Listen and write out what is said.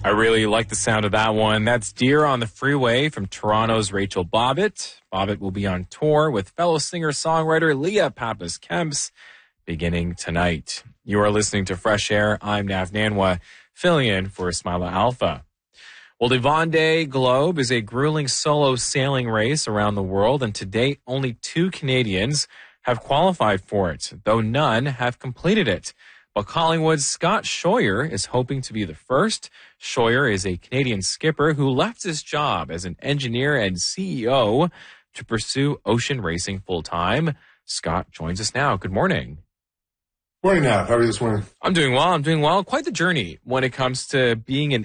I really like the sound of that one. That's Deer on the Freeway from Toronto's Rachel Bobbitt. Bobbitt will be on tour with fellow singer-songwriter Leah Pappas-Kemps beginning tonight. You are listening to Fresh Air. I'm Nav Nanwa, filling in for Ismaila Alpha. Well, the Vendée Globe is a grueling solo sailing race around the world, and to date, only 2 Canadians have qualified for it, though none have completed it. But Collingwood's Scott Scheuer is hoping to be the first. Scheuer is a Canadian skipper who left his job as an engineer and CEO to pursue ocean racing full-time. Scott joins us now. Good morning. Morning, Nav. How are you this morning? I'm doing well. Quite the journey when it comes to being an